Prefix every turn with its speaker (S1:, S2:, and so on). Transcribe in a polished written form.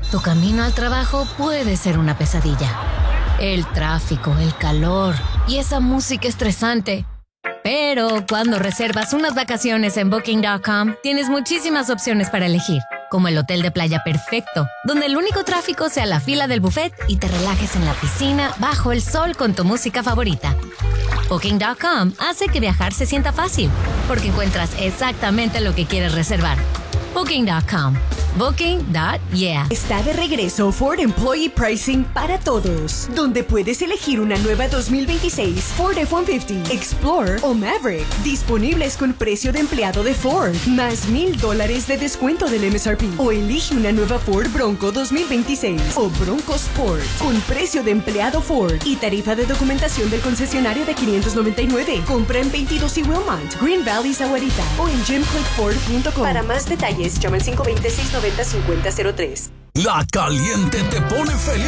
S1: Tu camino al trabajo puede ser una pesadilla. El tráfico, el calor y esa música estresante. Pero cuando reservas unas vacaciones en Booking.com, tienes muchísimas opciones para elegir, como el hotel de playa perfecto, donde el único tráfico sea la fila del buffet y te relajes en la piscina bajo el sol con tu música favorita. Booking.com hace que viajar se sienta fácil, porque encuentras exactamente lo que quieres reservar. Booking.com. Booking.yeah.
S2: Está de regreso Ford Employee Pricing para todos, donde puedes elegir una nueva 2026 Ford F-150, Explorer o Maverick, disponibles con precio de empleado de Ford, más $1,000 de descuento del MSRP. O elige una nueva Ford Bronco 2026 o Bronco Sport, con precio de empleado Ford y tarifa de documentación del concesionario de $599. Compra en 22 y Wilmont, Green Valley, Zaguarita o en jimclickford.com. Para más detalles, llama al 520-690-5003.
S3: La Caliente te pone feliz.